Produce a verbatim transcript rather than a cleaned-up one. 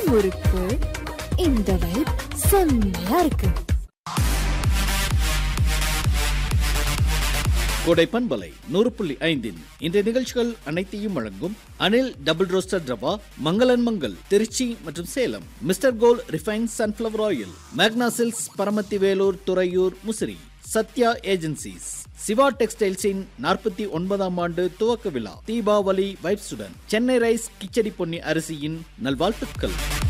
முறுக்கு. இந்த வைப் செம்மையா இருக்கு. கோடை பண்பலை நூறு புள்ளி ஐந்தின் இன்றைய நிகழ்ச்சிகள் அனைத்தையும் வழங்கும் அனில் டபுள் ரோஸ்டர் ரவா, மங்களன் மங்கள் திருச்சி மற்றும் Salem, mister gold refine sunflower oil, மேக்னா சில்க்ஸ் பரமத்தி வேலூர் துறையூர் முசிறி, சத்யா ஏஜென்சிஸ், சிவா டெக்ஸ்டைல்ஸின் நாற்பத்தி ஒன்பதாம் ஆண்டு துவக்க விழா, தீபாவளி வைப்ஸுடன் சென்னை ரைஸ் கிச்சடி பொன்னி அரிசியின் நல்வாழ்த்துக்கள்.